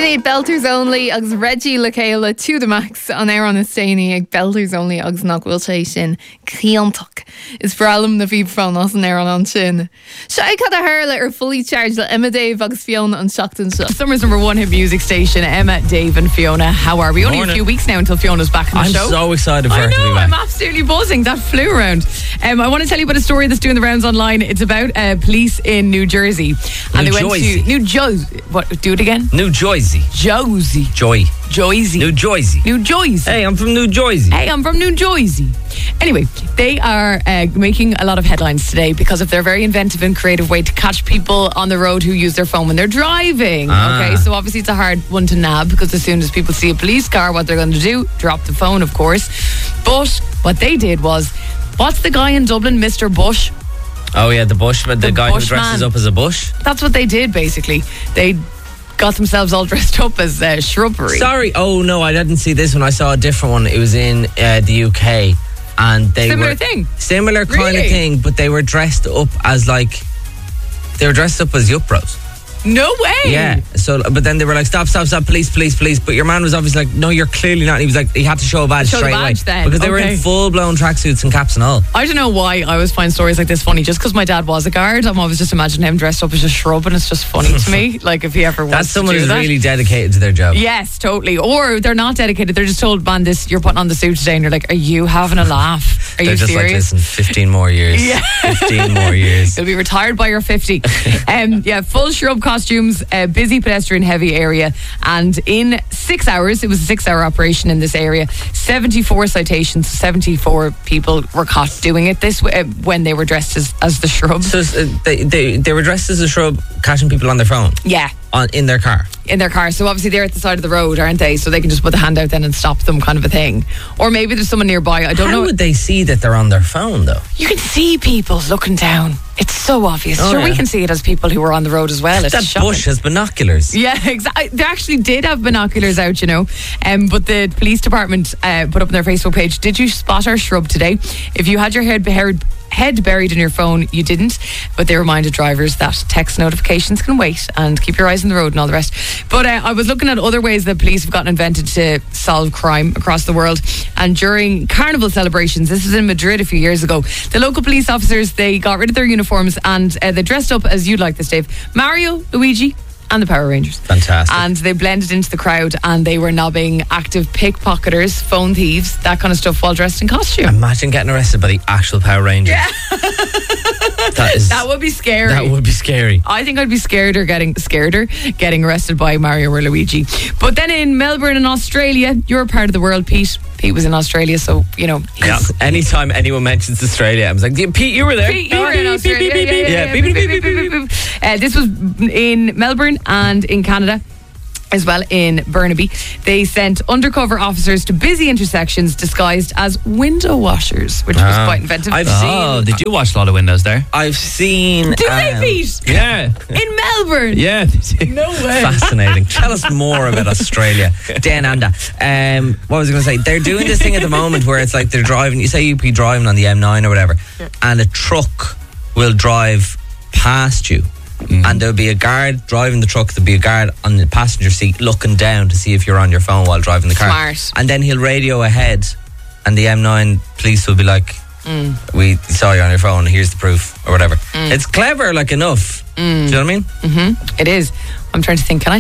Today Belters Only agus Reggie Lacéla to the max on air on Estani ag Belters Only agus nach bhfuil sé sin Ciantach is bralam na bhíbfán as an air an sin. Shai cad a hairle fully charged le Emma Dave agus Fiona on Shockton Show. Summer's number one hit music station, Emma, Dave and Fiona. How are we? Only a few weeks now until Fiona's back on the show. I'm so excited for her to be back. I'm absolutely buzzing. That flew around. I want to tell you about a story that's doing the rounds online. It's about police in New Jersey. And they went to New Jersey. What? Do it again? New Jersey. Jersey. Jersey. New Jersey. New Jersey. Hey, I'm from New Jersey. Hey, I'm from New Jersey. Anyway, they are making a lot of headlines today because of their very inventive and creative way to catch people on the road who use their phone when they're driving. Okay, so obviously it's a hard one to nab because as soon as people see a police car, what they're going to do, drop the phone, of course. But what they did was, what's the guy in Dublin, Mr. Bush? Oh yeah, the bush, but the guy who dresses up as a bush. That's what they did basically. They got themselves all dressed up as shrubbery. Sorry, oh no, I didn't see this one. I saw a different one. It was in the UK, and they similar thing, similar kind of thing, but they were dressed up as as Yup Bros. No way. Yeah. So, but then they were like, stop, police. But your man was obviously like, no, you're clearly not. And he was like, he had to show a badge straight away then. because they were in full blown tracksuits and caps and all. I don't know why I always find stories like this funny. Just because my dad was a guard, I'm always just imagining him dressed up as a shrub, and it's just funny to me. Like if he ever wants that's someone to do who's that. really dedicated to their job. Yes, totally. Or they're not dedicated. They're just told, man, you're putting on the suit today, and you're like, are you having a laugh? Are they're you just serious? Like, listen, 15 more years. Yeah. 15 more years. You'll be retired by your 50. Yeah, full shrub costumes, busy pedestrian heavy area, and in 6 hours, it was a 6-hour operation in this area, 74 citations, 74 people were caught doing it this way when they were dressed as the shrub. So they were dressed as a shrub, catching people on their phone? Yeah. In their car? In their car. So obviously they're at the side of the road, aren't they? So they can just put the hand out then and stop them, kind of a thing. Or maybe there's someone nearby. I don't know. How would they see that they're on their phone though? You can see people looking down. It's so obvious. Sure, we can see it as people who were on the road as well. It's that shocking. bush has binoculars. Yeah, exactly. They actually did have binoculars out, you know. But the police department put up on their Facebook page, did you spot our shrub today? If you had your head buried in your phone, you didn't. But they reminded drivers that text notifications can wait and keep your eyes on the road and all the rest. But I was looking at other ways that police have gotten invented to solve crime across the world. And during carnival celebrations, this was in Madrid a few years ago, the local police officers, they got rid of their uniforms and they dressed up as, you'd like this, Dave, Mario, Luigi and the Power Rangers. Fantastic. And they blended into the crowd and they were nobbing active pickpocketers, phone thieves, that kind of stuff while dressed in costume. Imagine getting arrested by the actual Power Rangers. Yeah. That would be scary. That would be scary. I think I'd be getting arrested by Mario or Luigi. But then in Melbourne in Australia, you're part of the world, Pete. Pete was in Australia, so, you know. Yeah. Anytime anyone mentions Australia, I was like, Pete, you were there. Pete, you were in Australia. Yeah. This was in Melbourne and in Canada as well, in Burnaby. They sent undercover officers to busy intersections disguised as window washers, which was quite inventive. They do wash a lot of windows there. I've seen... Do they, Pete? Yeah. In Melbourne? Yeah. No way. Fascinating. Tell us more about Australia. Dan Anda. What was I going to say? They're doing this thing at the moment where it's like they're driving, you say you'd be driving on the M9 or whatever, and a truck will drive past you. And there'll be a guard driving the truck, there'll be a guard on the passenger seat looking down to see if you're on your phone while driving the car. Smart. And then he'll radio ahead and the M9 police will be like, we saw you on your phone, here's the proof, or whatever. It's clever, enough. Do you know what I mean? It is. I'm trying to think, can I